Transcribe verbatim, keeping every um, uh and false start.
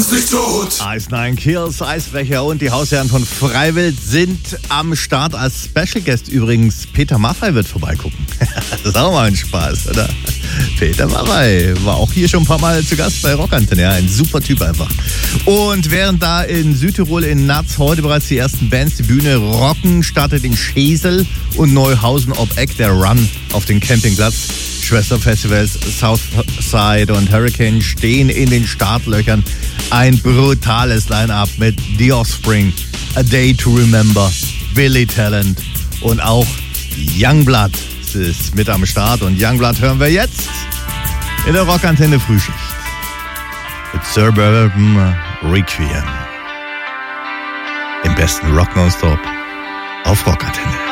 uns nicht tot. Ice Nine Kills, Eisbrecher und die Hausherren von Freiwild sind am Start. Als Special Guest übrigens Peter Maffay wird vorbeigucken. Das ist auch mal ein Spaß, oder? Peter Maffay war auch hier schon ein paar Mal zu Gast bei Rockantenne. Ja, ein super Typ einfach. Und während da in Südtirol in Natz heute bereits die ersten Bands die Bühne rocken, startet in Schesel und Neuhausen ob Eck der Run auf den Campingplatz. Schwesterfestivals Southside und Hurricane stehen in den Startlöchern. Ein brutales Line-Up mit The Offspring, A Day to Remember, Billy Talent und auch Youngblood ist mit am Start. Und Youngblood hören wir jetzt in der Rockantenne Frühschicht mit Suburban Requiem. Im besten Rock Nonstop auf Rockantenne.